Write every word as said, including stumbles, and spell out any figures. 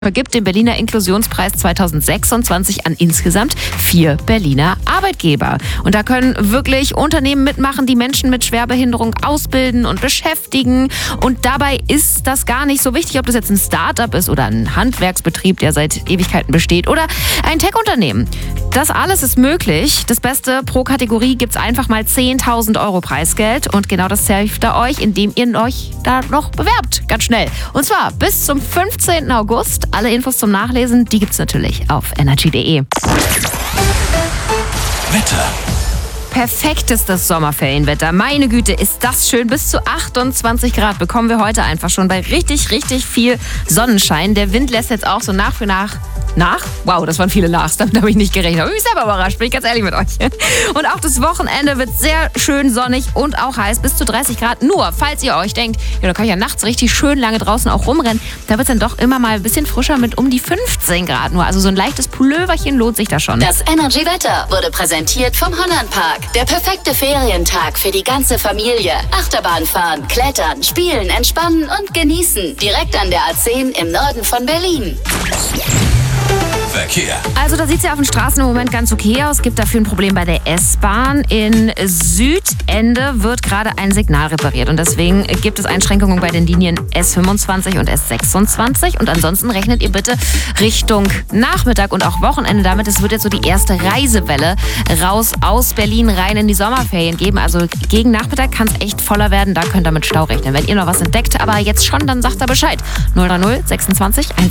vergibt den Berliner Inklusionspreis zweitausendsechsundzwanzig an insgesamt vier Berliner Arbeitgeber. Und da können wirklich Unternehmen mitmachen, die Menschen mit Schwerbehinderung ausbilden und beschäftigen. Und dabei ist das gar nicht so wichtig, ob das jetzt ein Start-up ist oder ein Handwerksbetrieb, der seit Ewigkeiten besteht, oder ein Tech-Unternehmen. Das alles ist möglich. Das Beste pro Kategorie gibt's einfach mal zehntausend Euro Preisgeld. Und genau das hilft ihr euch, indem ihr euch da noch bewerbt. Ganz schnell. Und zwar bis zum fünfzehnten August. Alle Infos zum Nachlesen, die gibt's natürlich auf energy punkt de. Wetter. Perfektestes Sommerferienwetter. Meine Güte, ist das schön. Bis zu achtundzwanzig Grad bekommen wir heute einfach schon bei richtig, richtig viel Sonnenschein. Der Wind lässt jetzt auch so nach für nach nach. Wow, das waren viele Nachs. Damit habe ich nicht gerechnet. Ich bin selber überrascht, bin ich ganz ehrlich mit euch. Und auch das Wochenende wird sehr schön sonnig und auch heiß. Bis zu dreißig Grad. Nur, falls ihr euch denkt, ja, da kann ich ja nachts richtig schön lange draußen auch rumrennen, da wird es dann doch immer mal ein bisschen frischer mit um die fünfzehn Grad nur. Also so ein leichtes Pulloverchen lohnt sich da schon. Das Energy-Wetter wurde präsentiert vom Hollandpark. Der perfekte Ferientag für die ganze Familie. Achterbahn fahren, klettern, spielen, entspannen und genießen. Direkt an der A zehn im Norden von Berlin. Verkehr. Also da sieht es ja auf den Straßen im Moment ganz okay aus. Es gibt dafür ein Problem bei der S-Bahn. In Südende wird gerade ein Signal repariert und deswegen gibt es Einschränkungen bei den Linien S fünfundzwanzig und S sechsundzwanzig. Und ansonsten rechnet ihr bitte Richtung Nachmittag und auch Wochenende damit. Es wird jetzt so die erste Reisewelle raus aus Berlin rein in die Sommerferien geben. Also gegen Nachmittag kann es echt voller werden. Da könnt ihr mit Stau rechnen. Wenn ihr noch was entdeckt, aber jetzt schon, dann sagt er Bescheid. null drei null sechsundzwanzig eins